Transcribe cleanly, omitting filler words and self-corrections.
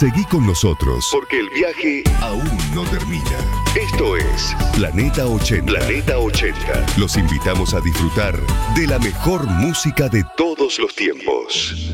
Seguí con nosotros, porque el viaje aún no termina. Esto es Planeta 80. Planeta 80. Los invitamos a disfrutar de la mejor música de todos los tiempos.